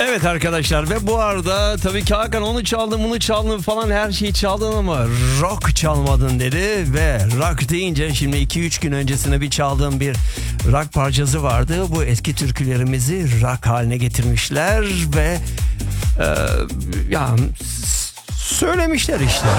Evet arkadaşlar ve bu arada tabii ki Hakan onu çaldım bunu çaldım falan her şeyi çaldın ama rock çalmadın dedi ve rock deyince şimdi 2-3 gün öncesine bir çaldığım bir rock parçası vardı. Bu eski türkülerimizi rock haline getirmişler ve söylemişler işte.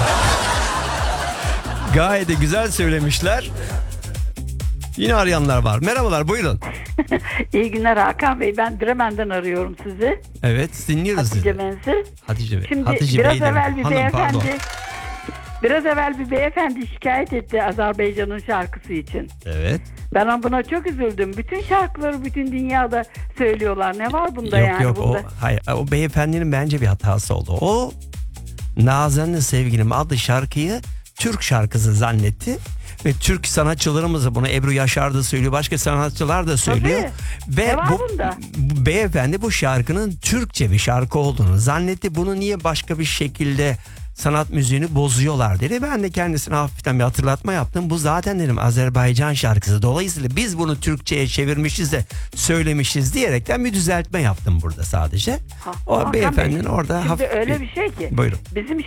Gayet de güzel söylemişler. Yine arayanlar var. Merhabalar, buyurun. İyi günler Hakan Bey. Ben Bremen'den arıyorum sizi. Evet, dinliyoruz Hatice sizi. Mensi. Hatice Bey. Şimdi Hatice biraz Bey derim. evvel bir Hanım, beyefendi pardon. biraz evvel bir beyefendi şikayet etti Azerbaycan'ın şarkısı için. Evet. Ben buna çok üzüldüm. Bütün şarkıları bütün dünyada söylüyorlar. Ne var bunda Yok yani? yok bunda? o beyefendinin bence bir hatası oldu. O Nazan'ın Sevgilim adlı şarkıyı Türk şarkısı zannetti. Ve Türk sanatçılarımız bunu Ebru Yaşar da söylüyor. Başka sanatçılar da söylüyor. Tabii. Ve Ne var bunda? bu beyefendi bu şarkının Türkçe bir şarkı olduğunu zannetti. Bunu niye başka bir şekilde sanat müziğini bozuyorlar dedi. Ben de kendisine hafiften bir hatırlatma yaptım. Bu zaten dedim Azerbaycan şarkısı. Dolayısıyla biz bunu Türkçe'ye çevirmişiz de söylemişiz diyerekten bir düzeltme yaptım burada sadece. O Hakan beyefendinin Bey, orada şimdi hafif öyle bir şey ki. Buyurun.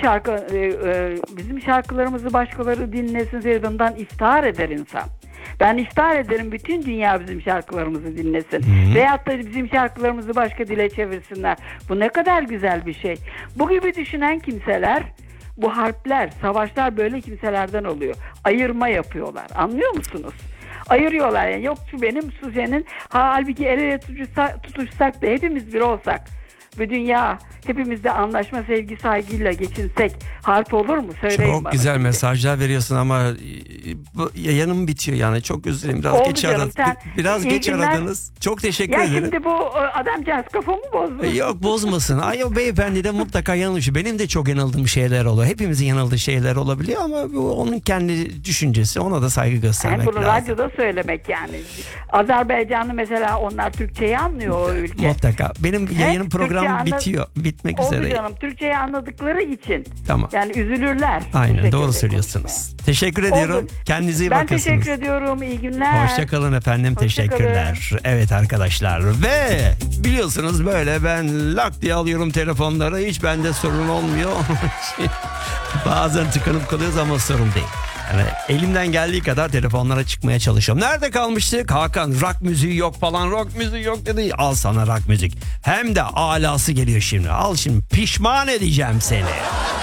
Bizim şarkılarımızı başkaları dinlesin sevdiğinden iftihar eder insan. Ben iftihar ederim bütün dünya bizim şarkılarımızı dinlesin. Veyahut da bizim şarkılarımızı başka dile çevirsinler. Bu ne kadar güzel bir şey. Bu gibi düşünen kimseler, bu harpler, savaşlar böyle kimselerden oluyor. Ayırma yapıyorlar. Anlıyor musunuz? Ayırıyorlar yani. Yok şu benim, şu senin. Halbuki el ele tutuşsak da hepimiz bir olsak. Bu dünya hepimiz de anlaşma, sevgi, saygıyla geçinsek harp olur mu? Söyleyin Çok bana güzel şimdi. mesajlar veriyorsun ama yayınım bitiyor yani çok özür dilerim. Biraz Oldu geç canım, aradınız. sen Biraz iyi geç günler. aradınız. Çok teşekkür Ya ederim. şimdi bu adamcağız kafamı bozdu. Yok bozmasın. Ay o beyefendi de mutlaka yanılmış. Benim de çok yanıldığım şeyler oluyor. Hepimizin yanıldığı şeyler olabiliyor ama bu onun kendi düşüncesi. Ona da saygı göstermek Yani bunu lazım. radyoda söylemek yani. Azerbaycanlı mesela onlar Türkçeyi anlıyor o ülke. Mutlaka. Benim yayının Türkçe programı bitiyor. Bitmek Oldu üzere. canım. Türkçeyi anladıkları için. Tamam. Yani üzülürler. Aynen Teşekkür doğru ederim. söylüyorsunuz. Teşekkür ediyorum. Oldu. Kendinize iyi Ben bakıyorsunuz. teşekkür ediyorum. İyi günler. Hoşçakalın efendim. Hoşça kalın. Teşekkürler. Evet arkadaşlar ve biliyorsunuz böyle ben lak diye alıyorum telefonları. Hiç bende sorun olmuyor. Bazen tıkanıp kalıyoruz ama sorun değil. Yani elimden geldiği kadar telefonlara çıkmaya çalışıyorum. Nerede kalmıştık? Hakan rock müziği yok falan, rock müziği yok dedi. Al sana rock müzik. Hem de alası geliyor şimdi. Al şimdi pişman edeceğim seni.